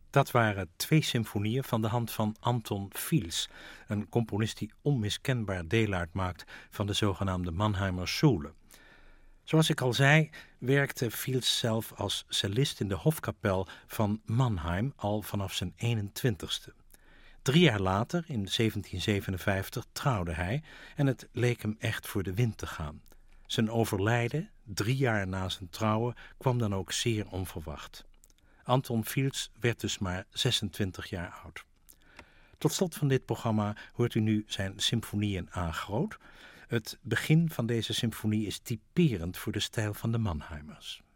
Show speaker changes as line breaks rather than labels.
Dat waren 2 symfonieën van de hand van Anton Fiels, een componist die onmiskenbaar deel uitmaakt van de zogenaamde Mannheimer Schule. Zoals ik al zei, werkte Fiels zelf als cellist in de hofkapel van Mannheim al vanaf zijn 21ste. 3 jaar later, in 1757, trouwde hij en het leek hem echt voor de wind te gaan. Zijn overlijden, 3 jaar na zijn trouwen, kwam dan ook zeer onverwacht. Anton Fiels werd dus maar 26 jaar oud. Tot slot van dit programma hoort u nu zijn symfonieën A groot. Het begin van deze symfonie is typerend voor de stijl van de Mannheimers.